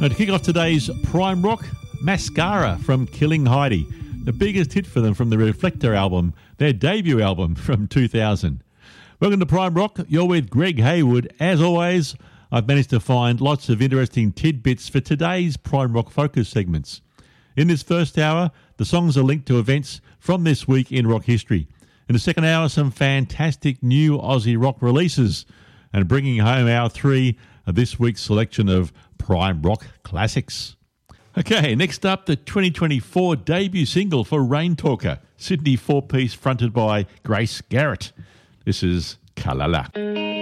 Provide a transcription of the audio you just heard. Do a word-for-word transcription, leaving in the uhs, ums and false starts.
Now, to kick off today's Prime Rock, Mascara from Killing Heidi, the biggest hit for them from the Reflector album, their debut album from two thousand. Welcome to Prime Rock. You're with Greg Hayward. As always, I've managed to find lots of interesting tidbits for today's Prime Rock Focus segments. In this first hour, the songs are linked to events from this week in rock history. In the second hour, some fantastic new Aussie rock releases. And bringing home our three of this week's selection of Prime Rock classics. Okay, next up, the twenty twenty-four debut single for Rain Talker, Sydney four-piece fronted by Grace Garrett. This is Kalala.